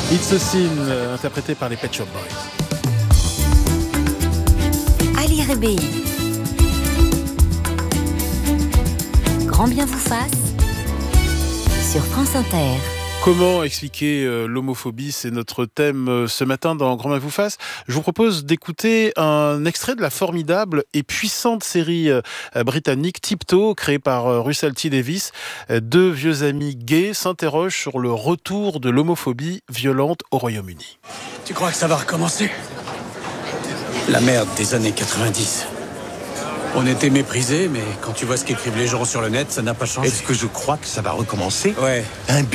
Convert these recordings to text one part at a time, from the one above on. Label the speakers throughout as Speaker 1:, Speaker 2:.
Speaker 1: It's a Sin, interprété par les Pet Shop Boys.
Speaker 2: Ali Rebei. Grand bien vous fasse sur France Inter.
Speaker 1: Comment expliquer l'homophobie ? C'est notre thème ce matin dans Grand bien vous fasse. Je vous propose d'écouter un extrait de la formidable et puissante série britannique Tiptoe, créée par Russell T Davies. Deux vieux amis gays s'interrogent sur le retour de l'homophobie violente au Royaume-Uni.
Speaker 3: Tu crois que ça va recommencer ? La merde des années 90. On était méprisés, mais quand tu vois ce qu'écrivent les gens sur le net, ça n'a pas changé.
Speaker 4: Est-ce que je crois que ça va recommencer ?
Speaker 3: Ouais.
Speaker 4: Imbécile !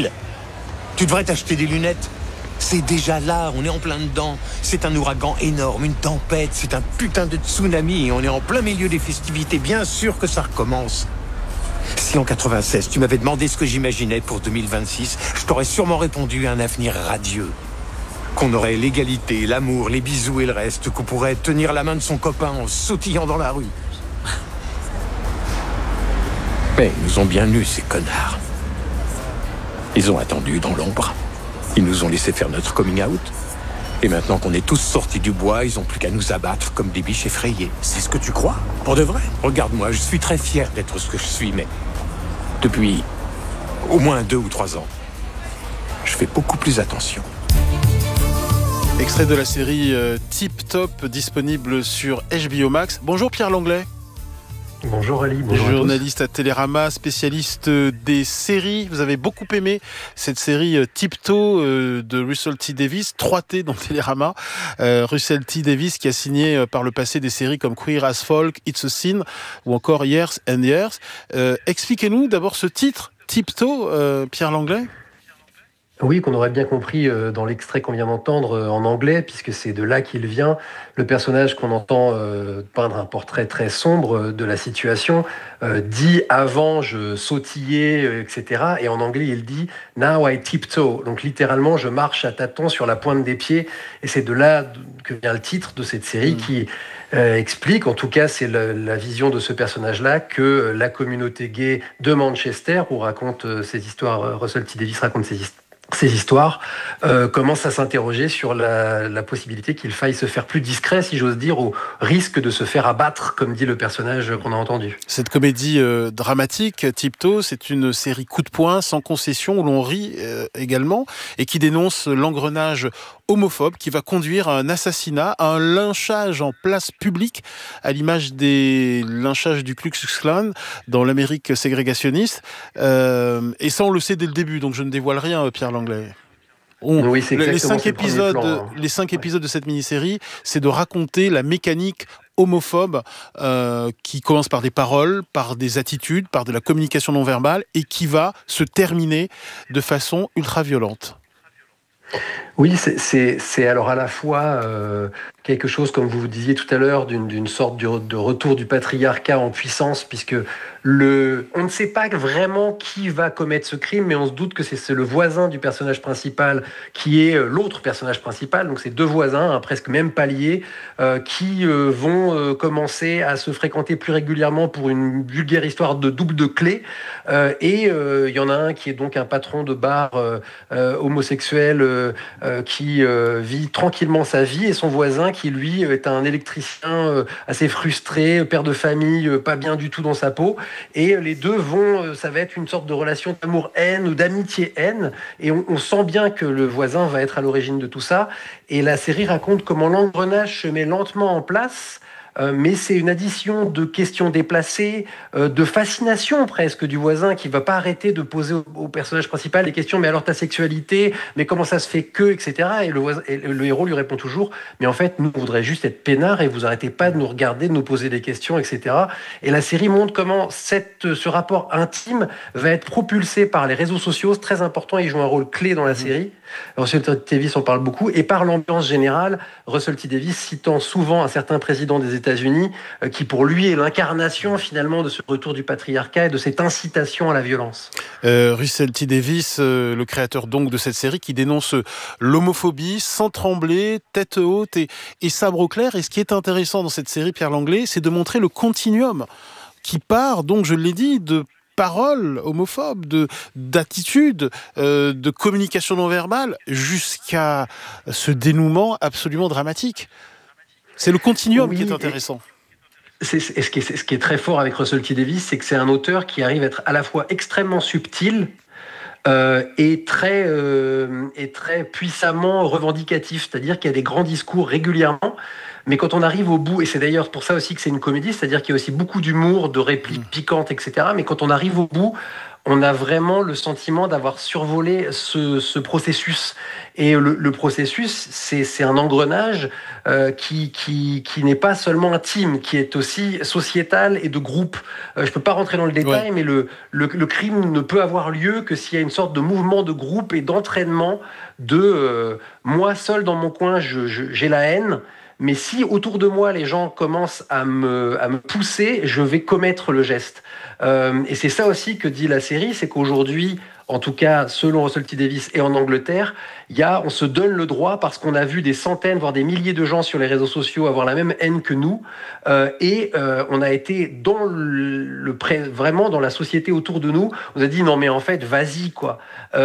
Speaker 4: Tu devrais t'acheter des lunettes. C'est déjà là, on est en plein dedans. C'est un ouragan énorme, une tempête, c'est un putain de tsunami et on est en plein milieu des festivités. Bien sûr que ça recommence. Si en 96, tu m'avais demandé ce que j'imaginais pour 2026, je t'aurais sûrement répondu un avenir radieux. Qu'on aurait l'égalité, l'amour, les bisous et le reste, qu'on pourrait tenir la main de son copain en sautillant dans la rue. Mais ils nous ont bien eus, ces connards. Ils ont attendu dans l'ombre. Ils nous ont laissé faire notre coming out. Et maintenant qu'on est tous sortis du bois, ils n'ont plus qu'à nous abattre comme des biches effrayées.
Speaker 3: C'est ce que tu crois ? Pour de vrai ?
Speaker 4: Regarde-moi, je suis très fier d'être ce que je suis, mais depuis au moins 2 ou 3 ans, je fais beaucoup plus attention.
Speaker 1: Extrait de la série Tip Top, disponible sur HBO Max. Bonjour Pierre Langlais.
Speaker 5: Bonjour Ali, bonjour
Speaker 1: journaliste à Télérama, spécialiste des séries. Vous avez beaucoup aimé cette série Tiptoe de Russell T Davies, 3T dans Télérama. Russell T Davies qui a signé par le passé des séries comme Queer as Folk, It's a Sin ou encore Years and Years. Expliquez-nous d'abord ce titre, Tiptoe, Pierre Langlais.
Speaker 5: Oui, qu'on aurait bien compris dans l'extrait qu'on vient d'entendre en anglais, puisque c'est de là qu'il vient. Le personnage qu'on entend peindre un portrait très sombre de la situation dit « avant, je sautillais, etc. » Et en anglais, il dit « now I tiptoe ». Donc littéralement, je marche à tâtons sur la pointe des pieds. Et c'est de là que vient le titre de cette série qui explique, en tout cas c'est la vision de ce personnage-là, que la communauté gay de Manchester, où raconte ces histoires, Russell T Davies raconte ces histoires, commencent à s'interroger sur la possibilité qu'il faille se faire plus discret, si j'ose dire, au risque de se faire abattre, comme dit le personnage qu'on a entendu.
Speaker 1: Cette comédie dramatique, Tiptoe, c'est une série coup de poing, sans concession, où l'on rit également, et qui dénonce l'engrenage homophobe qui va conduire à un assassinat, à un lynchage en place publique, à l'image des lynchages du Ku Klux Klan dans l'Amérique ségrégationniste. Et ça, on le sait dès le début, donc je ne dévoile rien, Pierre Langlais.
Speaker 5: Oui, c'est
Speaker 1: les 5
Speaker 5: épisodes,
Speaker 1: plan, hein. Les 5 épisodes de cette mini-série, c'est de raconter la mécanique homophobe qui commence par des paroles, par des attitudes, par de la communication non verbale et qui va se terminer de façon ultra violente.
Speaker 5: Oui, c'est alors à la fois quelque chose, comme vous disiez tout à l'heure, d'une sorte de retour du patriarcat en puissance, puisque on ne sait pas vraiment qui va commettre ce crime, mais on se doute que c'est le voisin du personnage principal qui est l'autre personnage principal. Donc c'est deux voisins, presque même paliers, qui vont commencer à se fréquenter plus régulièrement pour une vulgaire histoire de double de clé. Et il y en a un qui est donc un patron de bar homosexuel qui vit tranquillement sa vie, et son voisin qui lui est un électricien assez frustré, père de famille, pas bien du tout dans sa peau. Et les deux ça va être une sorte de relation d'amour-haine ou d'amitié-haine. Et on sent bien que le voisin va être à l'origine de tout ça. Et la série raconte comment l'engrenage se met lentement en place. Mais c'est une addition de questions déplacées, de fascination presque du voisin qui va pas arrêter de poser au personnage principal des questions. Mais alors ta sexualité, mais comment ça se fait que, etc. Et le héros lui répond toujours, mais en fait nous on voudrait juste être peinards et vous arrêtez pas de nous regarder, de nous poser des questions, etc. Et la série montre comment ce rapport intime va être propulsé par les réseaux sociaux. C'est très important, il joue un rôle clé dans la série. Russell T Davies en parle beaucoup, et par l'ambiance générale, Russell T Davies citant souvent un certain président des États-Unis qui pour lui est l'incarnation finalement de ce retour du patriarcat et de cette incitation à la violence.
Speaker 1: Russell T Davies, le créateur donc de cette série, qui dénonce l'homophobie sans trembler, tête haute et sabre au clair. Et ce qui est intéressant dans cette série, Pierre Langlais, c'est de montrer le continuum qui part, donc je l'ai dit, de paroles homophobes, d'attitudes, de communication non verbale, jusqu'à ce dénouement absolument dramatique. C'est le continuum qui est intéressant.
Speaker 5: Ce qui est très fort avec Russell T. Davies, c'est que c'est un auteur qui arrive à être à la fois extrêmement subtil et très puissamment revendicatif. C'est-à-dire qu'il y a des grands discours régulièrement, mais quand on arrive au bout, et c'est d'ailleurs pour ça aussi que c'est une comédie, c'est-à-dire qu'il y a aussi beaucoup d'humour, de répliques piquantes, etc. Mais quand on arrive au bout, on a vraiment le sentiment d'avoir survolé ce processus. Et le processus, c'est un engrenage qui n'est pas seulement intime, qui est aussi sociétal et de groupe. Je ne peux pas rentrer dans le détail, mais le crime ne peut avoir lieu que s'il y a une sorte de mouvement de groupe et d'entraînement de moi seul dans mon coin, j'ai la haine. Mais si autour de moi, les gens commencent à me pousser, je vais commettre le geste. Et c'est ça aussi que dit la série, c'est qu'aujourd'hui, en tout cas selon Russell T. Davies et en Angleterre, on se donne le droit parce qu'on a vu des centaines, voire des milliers de gens sur les réseaux sociaux avoir la même haine que nous. On a été vraiment dans la société autour de nous. On a dit non mais en fait, vas-y quoi.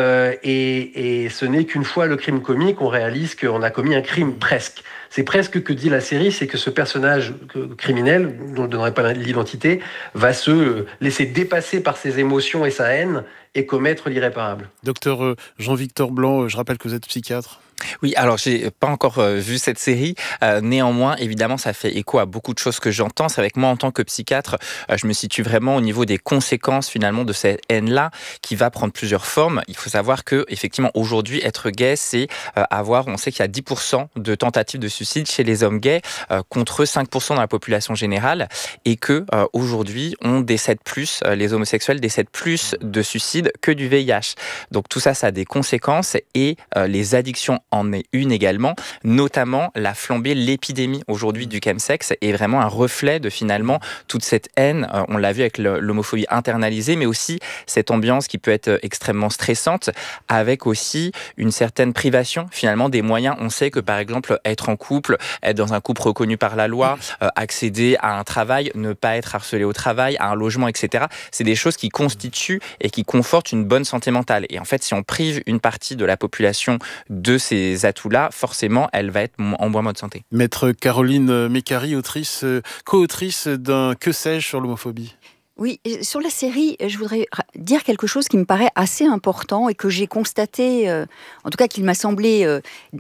Speaker 5: Et ce n'est qu'une fois le crime commis qu'on réalise qu'on a commis un crime presque. C'est presque que dit la série, c'est que ce personnage criminel, dont je ne donnerai pas l'identité, va se laisser dépasser par ses émotions et sa haine et commettre l'irréparable.
Speaker 1: Docteur Jean-Victor Blanc, je rappelle que vous êtes psychiatre.
Speaker 6: Oui, alors j'ai pas encore vu cette série. Néanmoins, évidemment, ça fait écho à beaucoup de choses que j'entends. C'est avec moi en tant que psychiatre, je me situe vraiment au niveau des conséquences finalement de cette haine-là, qui va prendre plusieurs formes. Il faut savoir que effectivement aujourd'hui, être gay, c'est on sait qu'il y a 10% de tentatives de suicide chez les hommes gays contre 5% dans la population générale, et que aujourd'hui, on décède plus, les homosexuels décèdent plus de suicides que du VIH. Donc tout ça, ça a des conséquences, et les addictions en est une également, notamment la flambée, l'épidémie aujourd'hui du chemsex est vraiment un reflet de finalement toute cette haine, on l'a vu avec l'homophobie internalisée, mais aussi cette ambiance qui peut être extrêmement stressante, avec aussi une certaine privation finalement des moyens. On sait que par exemple être en couple, être dans un couple reconnu par la loi, accéder à un travail, ne pas être harcelé au travail, à un logement, etc. C'est des choses qui constituent et qui confortent une bonne santé mentale. Et en fait, si on prive une partie de la population de ces atouts-là, forcément, elle va être en moins bonne santé.
Speaker 1: Maître Caroline Mécari, co-autrice d'un Que sais-je sur l'homophobie.
Speaker 7: Oui, sur la série, je voudrais dire quelque chose qui me paraît assez important et que j'ai constaté, en tout cas qu'il m'a semblé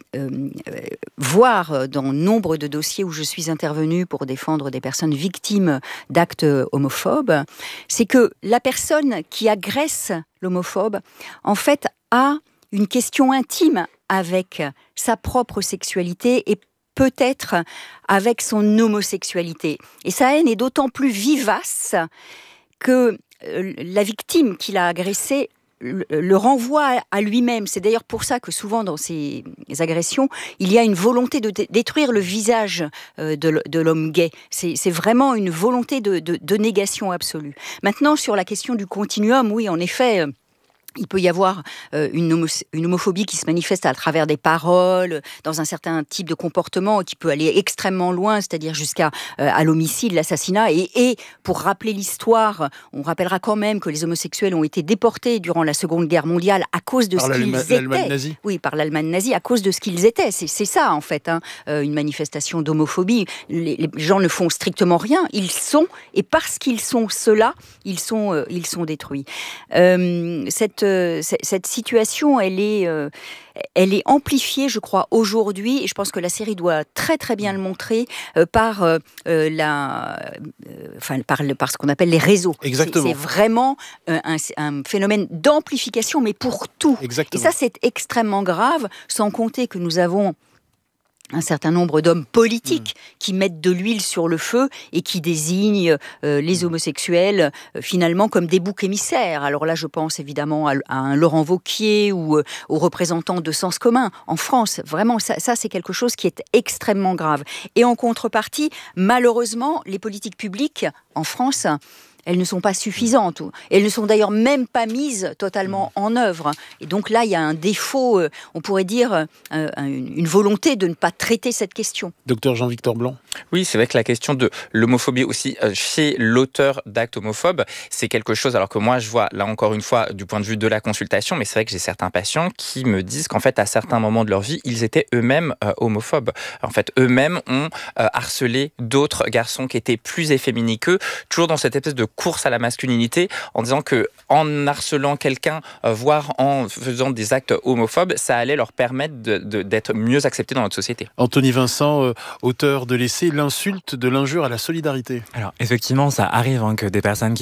Speaker 7: voir dans nombre de dossiers où je suis intervenue pour défendre des personnes victimes d'actes homophobes, c'est que la personne qui agresse l'homophobe, en fait, a une question intime avec sa propre sexualité et peut-être avec son homosexualité. Et sa haine est d'autant plus vivace que la victime qui l'a agressé le renvoie à lui-même. C'est d'ailleurs pour ça que souvent dans ces agressions, il y a une volonté de détruire le visage de l'homme gay. C'est vraiment une volonté de négation absolue. Maintenant, sur la question du continuum, oui, en effet... Il peut y avoir une homophobie qui se manifeste à travers des paroles, dans un certain type de comportement qui peut aller extrêmement loin, c'est-à-dire jusqu'à à l'homicide, l'assassinat. Et pour rappeler l'histoire, on rappellera quand même que les homosexuels ont été déportés durant la Seconde Guerre mondiale à cause de ce qu'ils étaient. Oui, par l'Allemagne nazie, à cause de ce qu'ils étaient. C'est ça, en fait, une manifestation d'homophobie. Les gens ne font strictement rien. Ils sont, et parce qu'ils sont cela, ils sont détruits. Cette situation, elle est amplifiée, je crois, aujourd'hui, et je pense que la série doit très très bien le montrer par ce qu'on appelle les réseaux.
Speaker 1: Exactement.
Speaker 7: C'est vraiment un phénomène d'amplification, mais pour tout.
Speaker 1: Exactement.
Speaker 7: Et ça, c'est extrêmement grave, sans compter que nous avons un certain nombre d'hommes politiques qui mettent de l'huile sur le feu et qui désignent les homosexuels finalement comme des boucs émissaires. Alors là, je pense évidemment à un Laurent Wauquiez ou aux représentants de Sens Commun en France. Vraiment, ça c'est quelque chose qui est extrêmement grave. Et en contrepartie, malheureusement, les politiques publiques en France elles ne sont pas suffisantes. Elles ne sont d'ailleurs même pas mises totalement en œuvre. Et donc là, il y a un défaut, on pourrait dire, une volonté de ne pas traiter cette question.
Speaker 1: Docteur Jean-Victor Blanc.
Speaker 6: Oui, c'est vrai que la question de l'homophobie aussi chez l'auteur d'actes homophobes, c'est quelque chose, alors que moi je vois, là encore une fois, du point de vue de la consultation, mais c'est vrai que j'ai certains patients qui me disent qu'en fait, à certains moments de leur vie, ils étaient eux-mêmes homophobes. En fait, eux-mêmes ont harcelé d'autres garçons qui étaient plus efféminés qu'eux, toujours dans cette espèce de course à la masculinité, en disant que en harcelant quelqu'un, voire en faisant des actes homophobes, ça allait leur permettre d'être mieux acceptés dans notre société.
Speaker 1: Anthony Vincent, auteur de l'essai L'insulte de l'injure à la solidarité.
Speaker 8: Alors effectivement, ça arrive que des personnes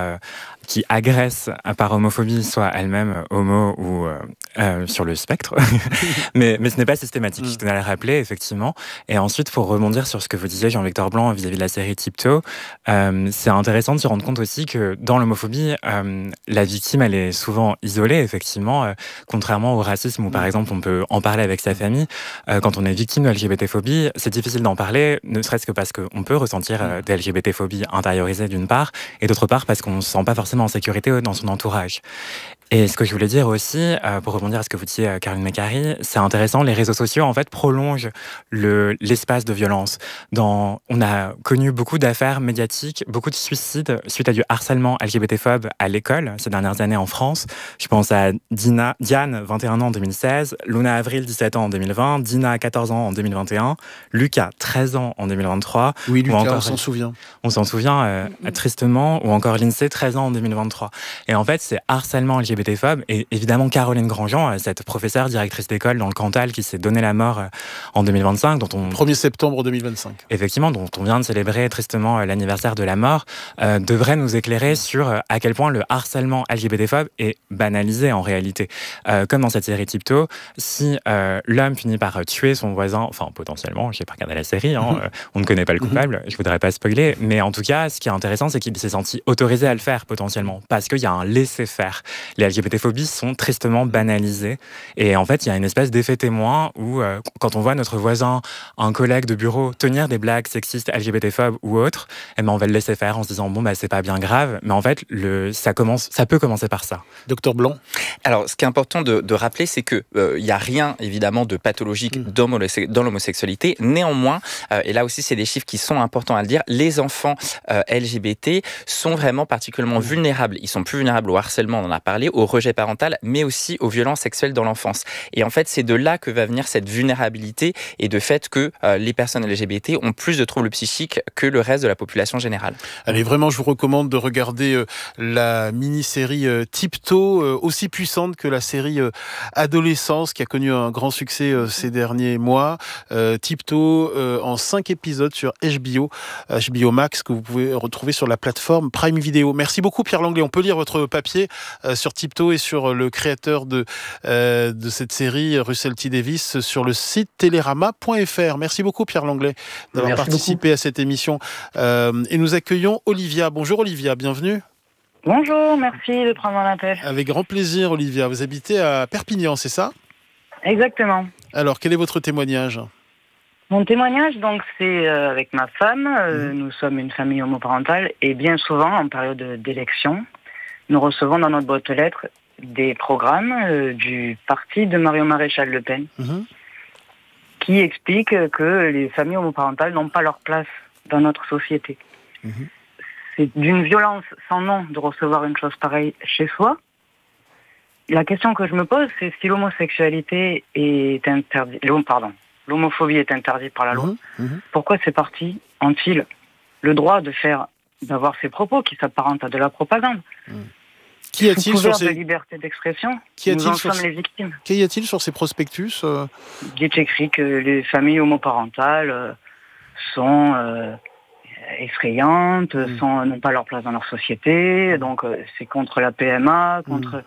Speaker 8: qui agressent par homophobie soient elles-mêmes homo ou sur le spectre, mais ce n'est pas systématique. Je tenais à le rappeler effectivement. Et ensuite, pour rebondir sur ce que vous disiez, Jean-Victor Blanc, vis-à-vis de la série Tiptoe, c'est intéressant de se rendre compte aussi que dans l'homophobie, la victime, elle est souvent isolée, effectivement, contrairement au racisme où, par exemple, on peut en parler avec sa famille. Quand on est victime de LGBTphobie, c'est difficile d'en parler, ne serait-ce que parce qu'on peut ressentir des LGBTphobies intériorisées d'une part, et d'autre part parce qu'on ne se sent pas forcément en sécurité dans son entourage. Et ce que je voulais dire aussi, pour rebondir à ce que vous disiez, Caroline Mécari, c'est intéressant, les réseaux sociaux, en fait, prolongent l'espace de violence. On a connu beaucoup d'affaires médiatiques, beaucoup de suicides suite à du harcèlement LGBTphobe à l'école ces dernières années en France. Je pense à Diane, 21 ans en 2016, Luna Avril, 17 ans en 2020, Dina, 14 ans en 2021, Lucas, 13 ans en 2023.
Speaker 1: Oui, Lucas, on s'en souvient.
Speaker 8: On s'en souvient tristement, ou encore Lindsay, 13 ans en 2023. Et en fait, c'est harcèlement LGBTphobe, et évidemment Caroline Grandjean, cette professeure directrice d'école dans le Cantal qui s'est donné la mort en 2025,
Speaker 1: 1er septembre 2025.
Speaker 8: Effectivement, dont on vient de célébrer tristement l'anniversaire de la mort, devrait nous éclairer sur à quel point le harcèlement LGBTphobe est banalisé en réalité. Comme dans cette série Tiptoe, si l'homme finit par tuer son voisin, enfin potentiellement, je n'ai pas regardé la série, on ne connaît pas le coupable, je ne voudrais pas spoiler, mais en tout cas, ce qui est intéressant, c'est qu'il s'est senti autorisé à le faire potentiellement, parce qu'il y a un laisser-faire. Les LGBTphobies sont tristement banalisées, et en fait, il y a une espèce d'effet témoin où, quand on voit notre voisin, un collègue de bureau, tenir des blagues sexistes, LGBTphobes ou autres, eh ben, on va le laisser faire en se disant, bon, bah, c'est pas bien grave, mais en fait, ça peut commencer par ça.
Speaker 1: Docteur Blanc.
Speaker 6: Alors, ce qui est important de rappeler, c'est que il n'y a rien, évidemment, de pathologique dans l'homosexualité. Néanmoins, et là aussi, c'est des chiffres qui sont importants à le dire, les enfants LGBT sont vraiment particulièrement vulnérables. Ils sont plus vulnérables au harcèlement, on en a parlé, au rejet parental, mais aussi aux violences sexuelles dans l'enfance. Et en fait, c'est de là que va venir cette vulnérabilité et de fait que les personnes LGBT ont plus de troubles psychiques que le reste de la population générale.
Speaker 1: Allez, vraiment, je vous recommande de regarder la mini-série Tiptoe, aussi puissante que la série Adolescence, qui a connu un grand succès ces derniers mois. Tiptoe en 5 épisodes sur HBO Max, que vous pouvez retrouver sur la plateforme Prime Video. Merci beaucoup, Pierre Langlais. On peut lire votre papier sur Tiptoe et sur le créateur de cette série, Russell T. Davies, sur le site télérama.fr. Merci beaucoup, Pierre Langlais, d'avoir participé à cette émission. Et nous accueillons Olivia. Bonjour Olivia, bienvenue.
Speaker 9: Bonjour, merci de prendre mon appel.
Speaker 1: Avec grand plaisir, Olivia. Vous habitez à Perpignan, c'est ça ?
Speaker 9: Exactement.
Speaker 1: Alors, quel est votre témoignage ?
Speaker 9: Mon témoignage, donc, c'est avec ma femme. Nous sommes une famille homoparentale et bien souvent, en période d'élection, nous recevons dans notre boîte aux lettres des programmes du parti de Marion Maréchal Le Pen qui expliquent que les familles homoparentales n'ont pas leur place dans notre société. C'est d'une violence sans nom de recevoir une chose pareille chez soi. La question que je me pose, c'est si l'homosexualité est interdite, l'homophobie est interdite par la loi, pourquoi ces partis ont-ils le droit d'avoir ces propos qui s'apparentent à de la propagande?
Speaker 1: Qu'y a-t-il sur
Speaker 9: ces liberté d'expression? Nous en sommes les victimes.
Speaker 1: Qu'y a-t-il sur ces prospectus?
Speaker 9: Il est écrit que les familles homoparentales sont effrayantes, n'ont pas leur place dans leur société, donc c'est contre la PMA, contre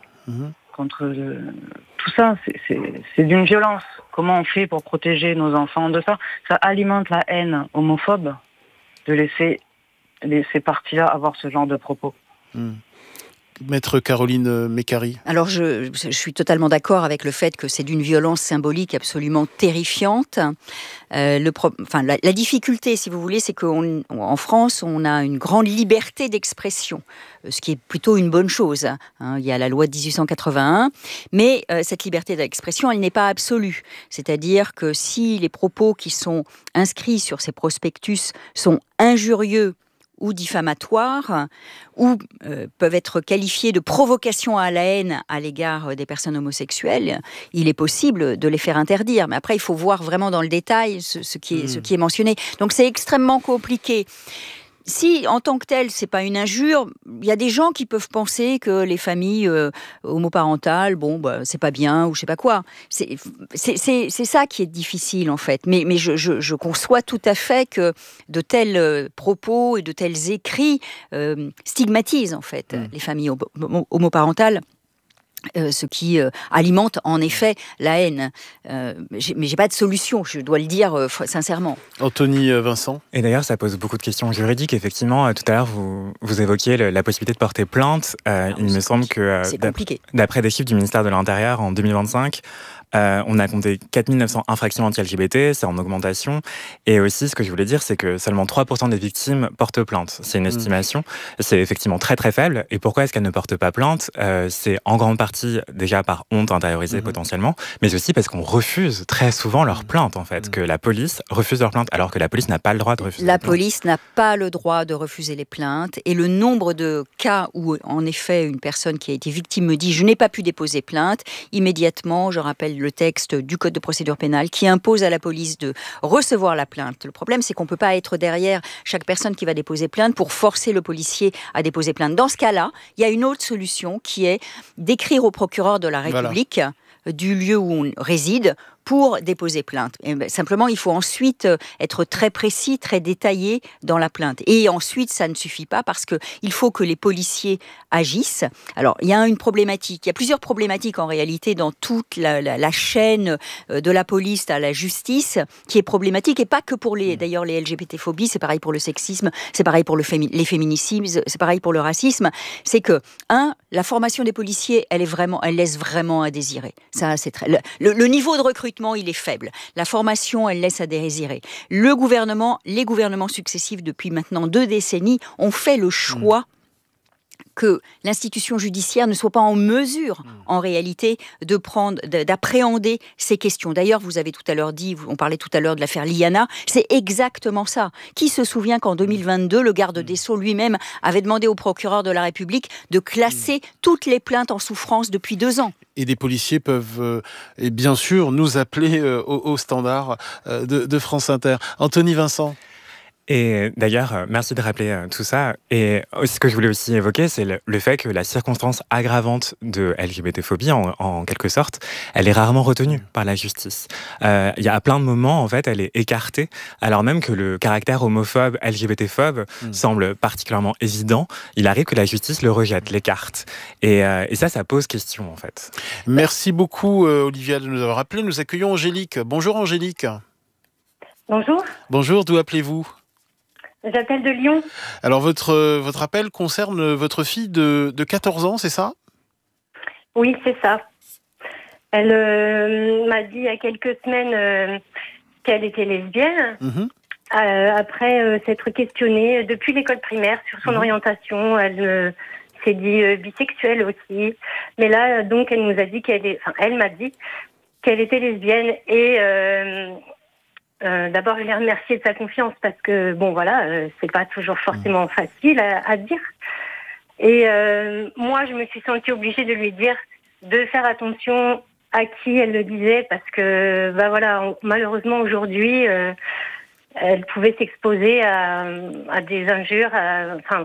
Speaker 9: tout ça, c'est d'une violence. Comment on fait pour protéger nos enfants de ça? Ça alimente la haine homophobe de laisser ces partis-là avoir ce genre de propos.
Speaker 1: maître Caroline Mécari?
Speaker 7: Alors je suis totalement d'accord avec le fait que c'est d'une violence symbolique absolument terrifiante. La difficulté, si vous voulez, c'est qu'en France, on a une grande liberté d'expression, ce qui est plutôt une bonne chose. Hein. Il y a la loi de 1881, mais cette liberté d'expression, elle n'est pas absolue. C'est-à-dire que si les propos qui sont inscrits sur ces prospectus sont injurieux ou diffamatoires, ou peuvent être qualifiés de provocation à la haine à l'égard des personnes homosexuelles, il est possible de les faire interdire. Mais après, il faut voir vraiment dans le détail ce qui est mentionné. Donc c'est extrêmement compliqué. Si, en tant que tel, c'est pas une injure, il y a des gens qui peuvent penser que les familles homoparentales, c'est pas bien ou je sais pas quoi. C'est ça qui est difficile, en fait. Mais je conçois tout à fait que de tels propos et de tels écrits stigmatisent, en fait, les familles homoparentales. Ce qui alimente en effet la haine. Mais j'ai pas de solution, je dois le dire sincèrement.
Speaker 1: Anthony Vincent.
Speaker 8: Et d'ailleurs, ça pose beaucoup de questions juridiques. Effectivement, tout à l'heure, vous évoquiez la possibilité de porter plainte. Il me semble que, d'après des chiffres du ministère de l'Intérieur, en 2025, on a compté 4900 infractions anti-LGBT, c'est en augmentation. Et aussi, ce que je voulais dire, c'est que seulement 3% des victimes portent plainte. C'est une estimation. C'est effectivement très très faible. Et pourquoi est-ce qu'elles ne portent pas plainte ? C'est en grande partie déjà par honte intériorisée potentiellement, mais aussi parce qu'on refuse très souvent leur plainte, en fait, que la police refuse leur plainte, alors que la police n'a pas le droit de refuser.
Speaker 7: La police n'a pas le droit de refuser les plaintes. Et le nombre de cas où, en effet, une personne qui a été victime me dit « je n'ai pas pu déposer plainte », immédiatement, je rappelle le texte du Code de procédure pénale qui impose à la police de recevoir la plainte. Le problème, c'est qu'on ne peut pas être derrière chaque personne qui va déposer plainte pour forcer le policier à déposer plainte. Dans ce cas-là, il y a une autre solution qui est d'écrire au procureur de la République du lieu où on réside pour déposer plainte. Et simplement, il faut ensuite être très précis, très détaillé dans la plainte. Et ensuite, ça ne suffit pas parce qu'il faut que les policiers agissent. Alors, il y a une problématique. Il y a plusieurs problématiques en réalité dans toute la chaîne de la police à la justice qui est problématique et pas que pour d'ailleurs les LGBT-phobies, c'est pareil pour le sexisme, c'est pareil pour les féminicides, c'est pareil pour le racisme. C'est que, la formation des policiers, elle laisse vraiment à désirer. Ça, c'est le niveau de recrutement, il est faible. La formation, elle laisse à désirer. Les gouvernements successifs depuis maintenant 2 décennies ont fait le choix que l'institution judiciaire ne soit pas en mesure, en réalité, d'appréhender ces questions. D'ailleurs, vous avez tout à l'heure dit, on parlait tout à l'heure de l'affaire Liana, c'est exactement ça. Qui se souvient qu'en 2022, le garde des Sceaux lui-même avait demandé au procureur de la République de classer toutes les plaintes en souffrance depuis 2 ans.
Speaker 1: Et des policiers peuvent, et bien sûr, nous appeler au standard de France Inter. Anthony Vincent.
Speaker 8: Et d'ailleurs, merci de rappeler tout ça. Et ce que je voulais aussi évoquer, c'est le fait que la circonstance aggravante de LGBT-phobie, en quelque sorte, elle est rarement retenue par la justice. Il y a à plein de moments, en fait, elle est écartée, alors même que le caractère homophobe, LGBT-phobe semble particulièrement évident. Il arrive que la justice le rejette, l'écarte. Et ça pose question, en fait.
Speaker 1: Merci beaucoup, Olivia, de nous avoir appelé. Nous accueillons Angélique. Bonjour, Angélique.
Speaker 10: Bonjour.
Speaker 1: Bonjour, d'où appelez-vous ?
Speaker 10: J'appelle de Lyon.
Speaker 1: Alors, votre appel concerne votre fille de 14 ans, c'est ça ?
Speaker 10: Oui, c'est ça. Elle m'a dit il y a quelques semaines qu'elle était lesbienne. Après s'être questionnée depuis l'école primaire sur son orientation, elle s'est dit bisexuelle aussi. Mais là, donc, elle nous a dit elle m'a dit qu'elle était lesbienne et d'abord, je l'ai remerciée de sa confiance parce que, c'est pas toujours forcément facile à dire. Et moi, je me suis sentie obligée de lui dire de faire attention à qui elle le disait parce que, malheureusement, aujourd'hui, elle pouvait s'exposer à des injures.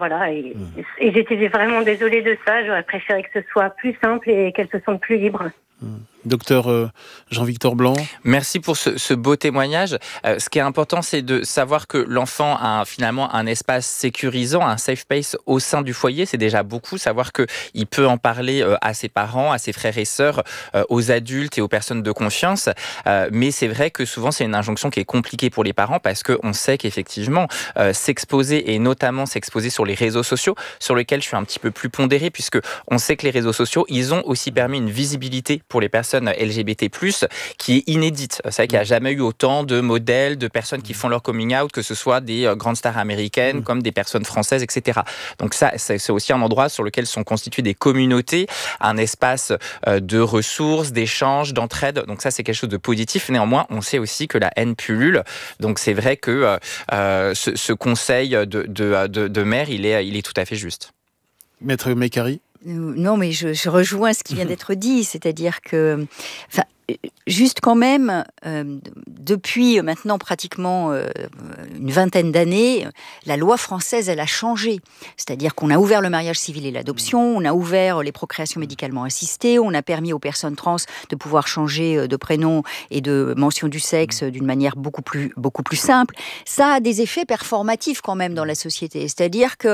Speaker 10: Et j'étais vraiment désolée de ça. J'aurais préféré que ce soit plus simple et qu'elle se sente plus libre.
Speaker 1: Docteur Jean-Victor Blanc.
Speaker 6: Merci pour ce beau témoignage. Ce qui est important, c'est de savoir que l'enfant a finalement un espace sécurisant, un safe space au sein du foyer. C'est déjà beaucoup. Savoir qu'il peut en parler à ses parents, à ses frères et sœurs, aux adultes et aux personnes de confiance. Mais c'est vrai que souvent, c'est une injonction qui est compliquée pour les parents parce qu'on sait qu'effectivement, s'exposer et notamment s'exposer sur les réseaux sociaux, sur lesquels je suis un petit peu plus pondéré puisque on sait que les réseaux sociaux, ils ont aussi permis une visibilité pour les personnes LGBT+, qui est inédite. C'est vrai qu'il n'y a jamais eu autant de modèles, de personnes qui font leur coming out, que ce soit des grandes stars américaines, comme des personnes françaises, etc. Donc ça, c'est aussi un endroit sur lequel sont constituées des communautés, un espace de ressources, d'échanges, d'entraide. Donc ça, c'est quelque chose de positif. Néanmoins, on sait aussi que la haine pullule. Donc c'est vrai que ce conseil de mère, il est tout à fait juste.
Speaker 1: Maître Mécari.
Speaker 7: Non, mais je rejoins ce qui vient d'être dit, c'est-à-dire que, juste quand même, depuis maintenant pratiquement une vingtaine d'années, la loi française, elle a changé. C'est-à-dire qu'on a ouvert le mariage civil et l'adoption, on a ouvert les procréations médicalement assistées, on a permis aux personnes trans de pouvoir changer de prénom et de mention du sexe d'une manière beaucoup plus simple. Ça a des effets performatifs quand même dans la société. C'est-à-dire que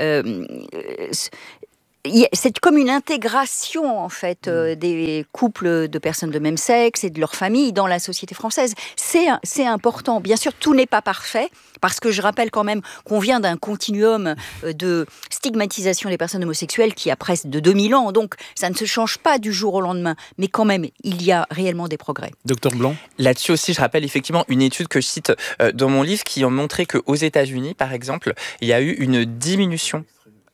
Speaker 7: c'est comme une intégration en fait des couples de personnes de même sexe et de leur famille dans la société française. C'est important. Bien sûr, tout n'est pas parfait parce que je rappelle quand même qu'on vient d'un continuum de stigmatisation des personnes homosexuelles qui a presque de 2000 ans. Donc ça ne se change pas du jour au lendemain. Mais quand même, il y a réellement des progrès.
Speaker 1: Docteur Blanc.
Speaker 6: Là-dessus aussi, je rappelle effectivement une étude que je cite dans mon livre qui a montré qu'aux États-Unis, par exemple, il y a eu une diminution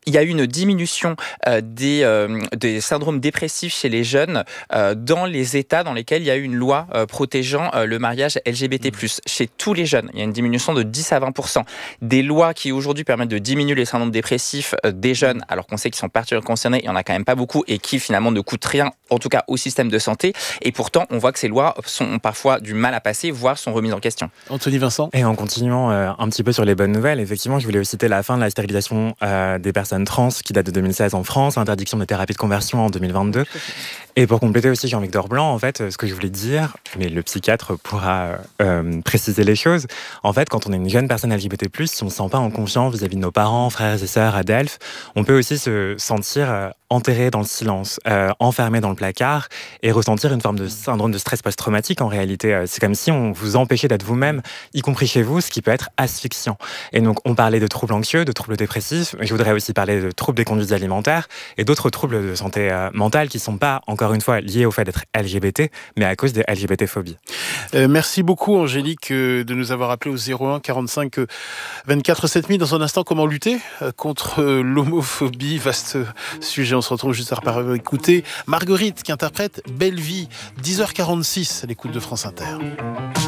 Speaker 6: des syndromes dépressifs chez les jeunes dans les États dans lesquels il y a eu une loi protégeant le mariage LGBT+. Chez tous les jeunes, il y a une diminution de 10 à 20%. Des lois qui aujourd'hui permettent de diminuer les syndromes dépressifs des jeunes, alors qu'on sait qu'ils sont particulièrement concernés, il n'y en a quand même pas beaucoup, et qui finalement ne coûtent rien, en tout cas au système de santé. Et pourtant, on voit que ces lois ont parfois du mal à passer, voire sont remises en question.
Speaker 1: Anthony Vincent.
Speaker 8: Et en continuant un petit peu sur les bonnes nouvelles, effectivement, je voulais aussi citer la fin de la stérilisation des personnes trans qui date de 2016 en France, interdiction des thérapies de conversion en 2022. Et pour compléter aussi Jean-Victor Blanc, en fait, ce que je voulais dire, mais le psychiatre pourra préciser les choses, en fait, quand on est une jeune personne LGBT+, si on ne se sent pas en confiance vis-à-vis de nos parents, frères et sœurs à Delphes, on peut aussi se sentir enterré dans le silence, enfermé dans le placard et ressentir une forme de syndrome de stress post-traumatique en réalité. C'est comme si on vous empêchait d'être vous-même, y compris chez vous, ce qui peut être asphyxiant. Et donc, on parlait de troubles anxieux, de troubles dépressifs, mais je voudrais aussi parler de troubles des conduites alimentaires et d'autres troubles de santé mentale qui ne sont pas, encore une fois, liés au fait d'être LGBT, mais à cause des LGBT-phobies.
Speaker 1: Merci beaucoup, Angélique, de nous avoir appelé au 01 45 24 7000. Dans un instant, comment lutter contre l'homophobie? Vaste sujet. On se retrouve juste après écouter Marguerite qui interprète Belle Vie, 10h46 à l'écoute de France Inter.